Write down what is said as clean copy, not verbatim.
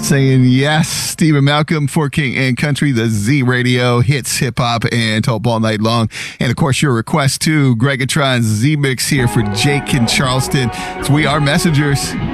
Saying yes, Stephen Malcolm for King and Country, the Z Radio hits hip hop and hope all night long. And of course, your request too, Gregatron Z Mix here for Jake in Charleston. So we are messengers.